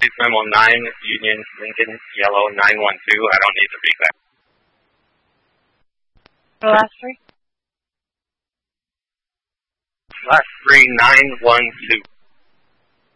Please memo 9, Union, Lincoln, Yellow, 912. I don't need the feedback. The last three? Last three, 912.